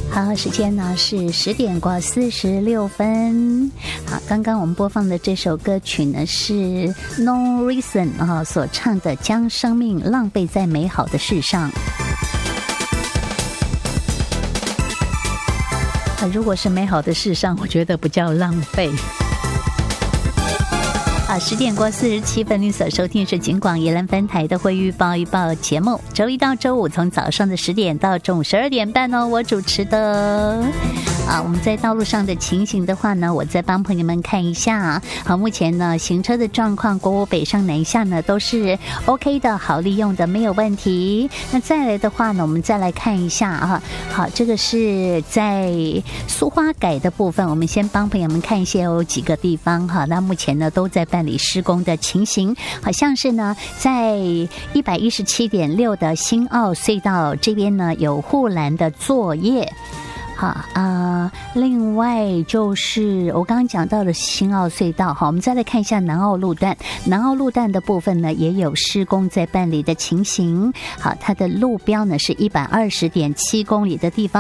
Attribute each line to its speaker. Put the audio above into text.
Speaker 1: 好，时间呢是10点过46分。好，刚刚我们播放的这首歌曲呢是 No Reason 所唱的《将生命浪费在美好的事上》。如果是美好的事上，我觉得不叫浪费。10点过47分，您所收听是警广宜兰分台的会预报节目，周一到周五从早上的10点到中午12点半哦，我主持的。我们在道路上的情形的话呢，我再帮朋友们看一下。好，目前呢行车的状况，国五北上南下呢都是 OK 的，好利用的，没有问题。那再来的话呢，我们再来看一下啊。好，这个是在苏花改的部分，我们先帮朋友们看一些有几个地方哈。那目前呢都在办理施工的情形，好像是呢在 117.6 的新澳隧道这边呢有护栏的作业。好另外就是我刚刚讲到的新澳隧道，好，我们再来看一下南澳路段。南澳路段的部分呢，也有施工在办理的情形。好，它的路标呢是120.7公里的地方。